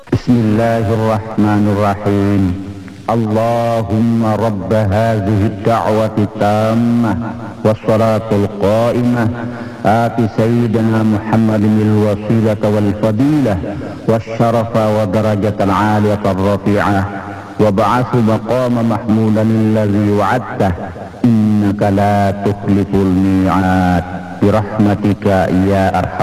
بسم الله الرحمن الرحيم. اللهم رب هذه الدعوة التامة والصلاة القائمة آت سيدنا محمد الوسيلة والفضيلة والشرف ودرجة العالية الرفيعة وابعث مقام محمودا الذي وعدته إنك لا تخلف الميعاد برحمتك يا أرحم